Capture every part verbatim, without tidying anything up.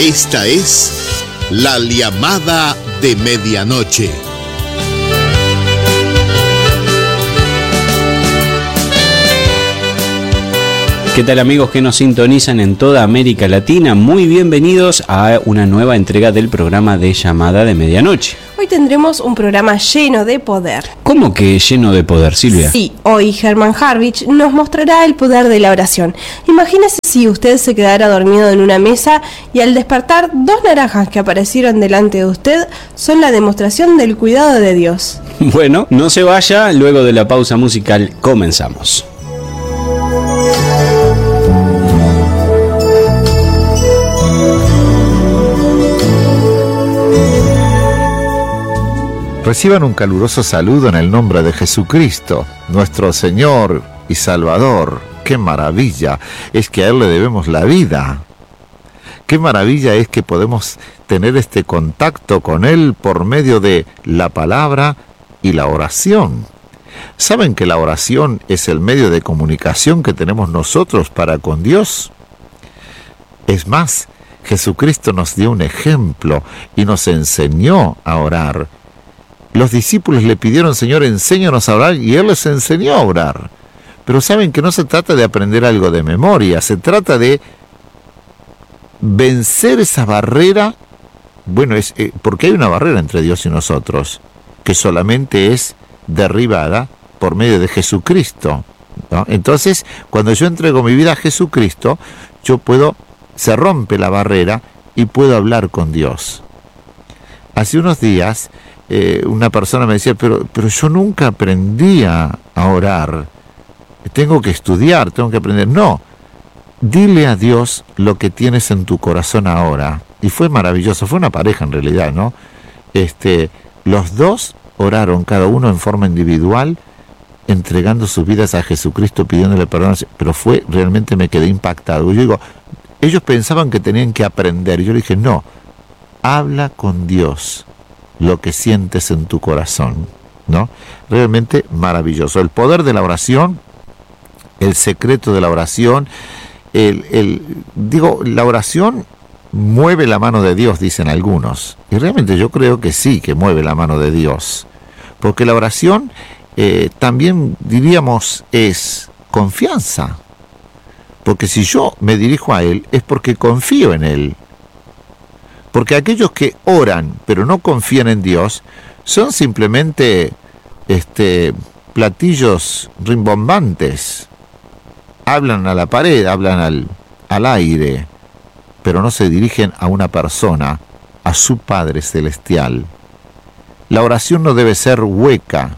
Esta es La Llamada de Medianoche. ¿Qué tal, amigos que nos sintonizan en toda América Latina? Muy bienvenidos a una nueva entrega del programa de Llamada de Medianoche. Hoy tendremos un programa lleno de poder. ¿Cómo que lleno de poder, Silvia? Sí, hoy Germán Harvich nos mostrará el poder de la oración. Imagínese si usted se quedara dormido en una mesa y al despertar, dos naranjas que aparecieron delante de usted son la demostración del cuidado de Dios. Bueno, no se vaya, luego de la pausa musical comenzamos. Reciban un caluroso saludo en el nombre de Jesucristo, nuestro Señor y Salvador. ¡Qué maravilla! Es que a Él le debemos la vida. ¡Qué maravilla es que podemos tener este contacto con Él por medio de la palabra y la oración! ¿Saben que la oración es el medio de comunicación que tenemos nosotros para con Dios? Es más, Jesucristo nos dio un ejemplo y nos enseñó a orar. Los discípulos le pidieron: Señor, enséñanos a orar, y Él les enseñó a orar. Pero saben que no se trata de aprender algo de memoria, se trata de vencer esa barrera. Bueno, es eh, porque hay una barrera entre Dios y nosotros, que solamente es derribada por medio de Jesucristo, ¿no? Entonces, cuando yo entrego mi vida a Jesucristo, yo puedo, se rompe la barrera y puedo hablar con Dios. Hace unos días, Eh, una persona me decía, pero, pero yo nunca aprendí a, a orar, tengo que estudiar, tengo que aprender. No, dile a Dios lo que tienes en tu corazón ahora. Y fue maravilloso, fue una pareja en realidad, ¿no? Este, los dos oraron, cada uno en forma individual, entregando sus vidas a Jesucristo, pidiéndole perdón, pero fue, realmente me quedé impactado. Yo digo, ellos pensaban que tenían que aprender, y yo le dije, no, habla con Dios lo que sientes en tu corazón, ¿no? Realmente maravilloso. El poder de la oración, el secreto de la oración, el, el, digo, la oración mueve la mano de Dios, dicen algunos. Y realmente yo creo que sí, que mueve la mano de Dios. Porque la oración eh, también, diríamos, es confianza. Porque si yo me dirijo a Él, es porque confío en Él. Porque aquellos que oran pero no confían en Dios son simplemente este, platillos rimbombantes. Hablan a la pared, hablan al, al aire, pero no se dirigen a una persona, a su Padre Celestial. La oración no debe ser hueca,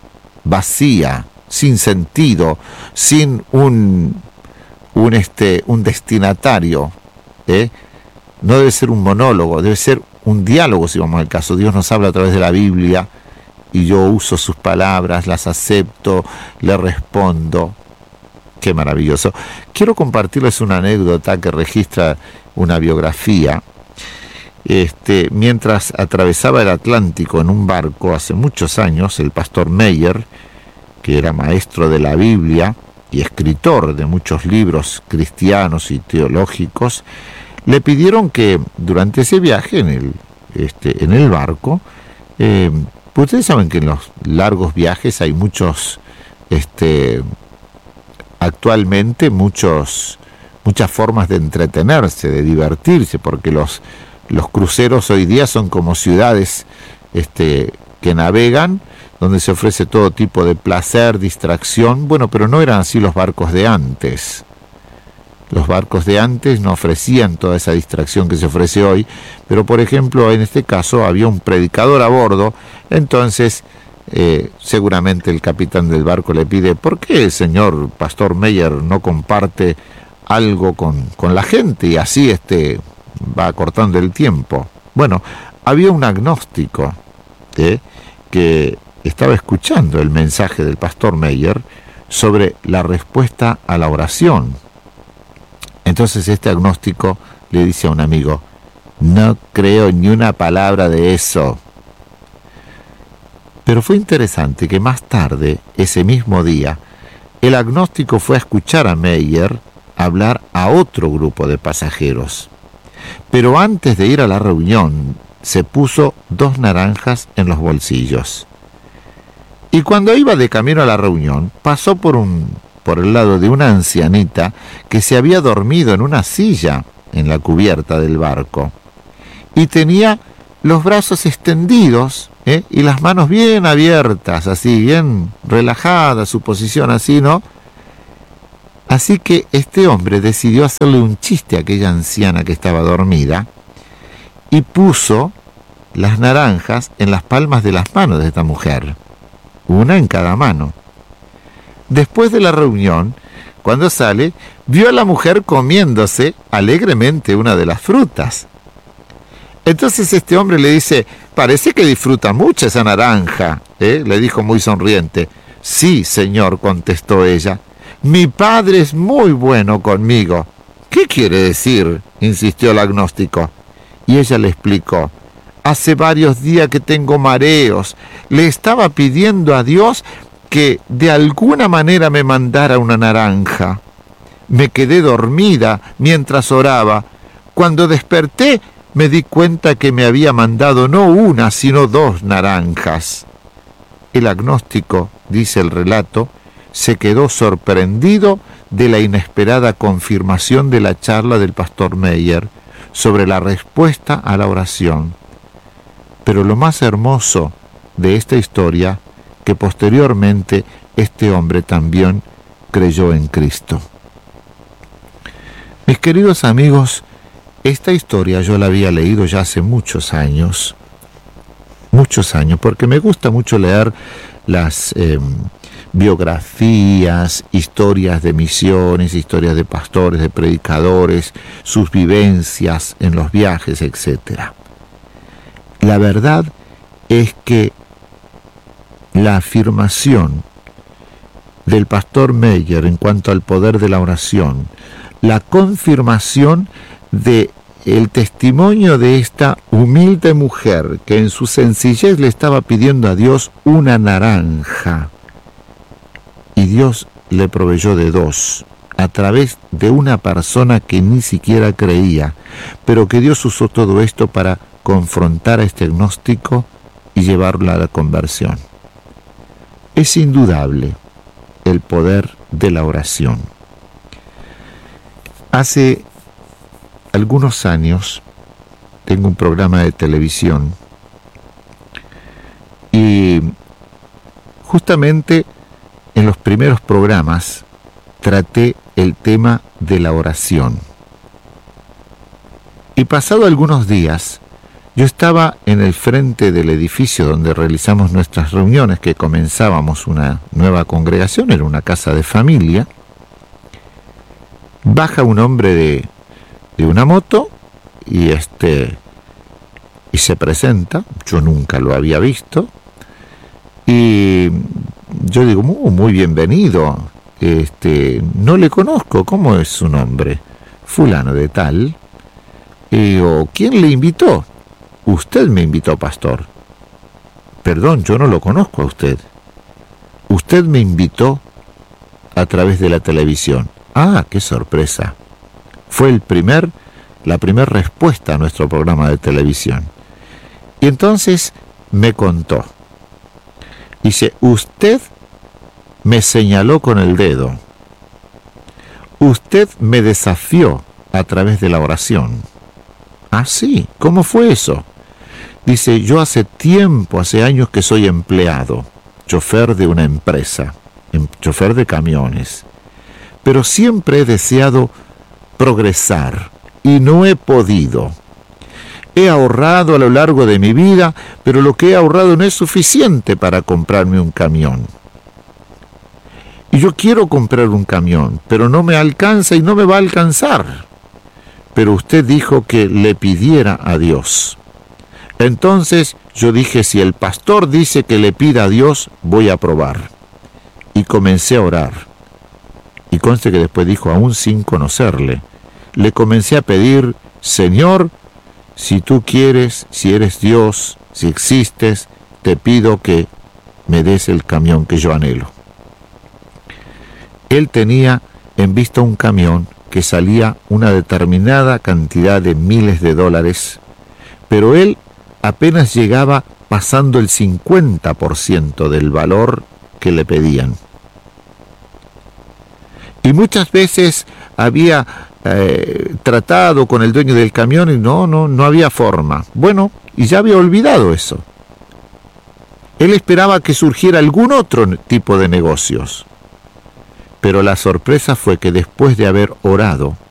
vacía, sin sentido, sin un, un, este, un destinatario, ¿eh? No debe ser un monólogo, debe ser un diálogo, si vamos al caso. Dios nos habla a través de la Biblia y yo uso sus palabras, las acepto, le respondo. Qué maravilloso. Quiero compartirles una anécdota que registra una biografía. Este, mientras atravesaba el Atlántico en un barco hace muchos años, el pastor Meyer, que era maestro de la Biblia y escritor de muchos libros cristianos y teológicos, le pidieron que durante ese viaje en el, este, en el barco, eh, ustedes saben que en los largos viajes hay muchos, este, actualmente muchos, muchas formas de entretenerse, de divertirse, porque los, los cruceros hoy día son como ciudades este, que navegan, donde se ofrece todo tipo de placer, distracción. Bueno, pero no eran así los barcos de antes. Los barcos de antes no ofrecían toda esa distracción que se ofrece hoy, pero por ejemplo en este caso había un predicador a bordo, entonces eh, seguramente el capitán del barco le pide: ¿por qué el señor pastor Meyer no comparte algo con, con la gente? Y así este, va acortando el tiempo. Bueno, había un agnóstico ¿eh? que estaba escuchando el mensaje del pastor Meyer sobre la respuesta a la oración. Entonces este agnóstico le dice a un amigo: no creo ni una palabra de eso. Pero fue interesante que más tarde, ese mismo día, el agnóstico fue a escuchar a Meyer hablar a otro grupo de pasajeros. pero antes de ir a la reunión se puso dos naranjas en los bolsillos. Y cuando iba de camino a la reunión, pasó por un, por el lado de una ancianita que se había dormido en una silla en la cubierta del barco. Y tenía los brazos extendidos, ¿eh? y las manos bien abiertas, así, bien relajada, su posición así, ¿no? Así que este hombre decidió hacerle un chiste a aquella anciana que estaba dormida y puso las naranjas en las palmas de las manos de esta mujer, una en cada mano. Después de la reunión, cuando sale, vio a la mujer comiéndose alegremente una de las frutas. Entonces este hombre le dice: parece que disfruta mucho esa naranja, ¿eh? Le dijo muy sonriente. Sí, señor, contestó ella. Mi padre es muy bueno conmigo. ¿Qué quiere decir?, insistió el agnóstico. Y ella le explicó: hace varios días que tengo mareos. Le estaba pidiendo a Dios que de alguna manera me mandara una naranja. Me quedé dormida mientras oraba. Cuando desperté, me di cuenta que me había mandado no una, sino dos naranjas. El agnóstico, dice el relato, se quedó sorprendido de la inesperada confirmación de la charla del pastor Meyer sobre la respuesta a la oración. Pero lo más hermoso de esta historia, que posteriormente este hombre también creyó en Cristo. Mis queridos amigos, esta historia yo la había leído ya hace muchos años, muchos años, porque me gusta mucho leer las eh, biografías, historias de misiones, historias de pastores, de predicadores, sus vivencias en los viajes, etcétera. La verdad es que la afirmación del pastor Meyer en cuanto al poder de la oración, la confirmación de el testimonio de esta humilde mujer que en su sencillez le estaba pidiendo a Dios una naranja, y Dios le proveyó de dos a través de una persona que ni siquiera creía, pero que Dios usó todo esto para confrontar a este agnóstico y llevarlo a la conversión. Es indudable el poder de la oración. Hace algunos años tengo un programa de televisión y justamente en los primeros programas traté el tema de la oración. Y pasado algunos días, yo estaba en el frente del edificio donde realizamos nuestras reuniones, que comenzábamos una nueva congregación, era una casa de familia. Baja un hombre de, de una moto y, este, y se presenta. Yo nunca lo había visto. Y yo digo, muy, muy bienvenido. Este, no le conozco, ¿cómo es su nombre? Fulano de tal. Y digo, ¿quién le invitó? Usted me invitó, pastor. Perdón, yo no lo conozco a usted. Usted me invitó a través de la televisión. Ah, qué sorpresa. Fue el primer, la primera respuesta a nuestro programa de televisión. Y entonces me contó. Dice, usted me señaló con el dedo. Usted me desafió a través de la oración. Ah, sí, ¿cómo fue eso? Dice, yo hace tiempo, hace años que soy empleado, chofer de una empresa, chofer de camiones, pero siempre he deseado progresar y no he podido. He ahorrado a lo largo de mi vida, pero lo que he ahorrado no es suficiente para comprarme un camión. Y yo quiero comprar un camión, pero no me alcanza y no me va a alcanzar. Pero usted dijo que le pidiera a Dios. Entonces yo dije, si el pastor dice que le pida a Dios, voy a probar. Y comencé a orar. Y conste que después dijo, aún sin conocerle, le comencé a pedir, Señor, si tú quieres, si eres Dios, si existes, te pido que me des el camión que yo anhelo. Él tenía en vista un camión que salía una determinada cantidad de miles de dólares, pero él apenas llegaba pasando el cincuenta por ciento del valor que le pedían. Y muchas veces había eh, tratado con el dueño del camión y no, no, no había forma. Bueno, y ya había olvidado eso. Él esperaba que surgiera algún otro tipo de negocios. Pero la sorpresa fue que después de haber orado,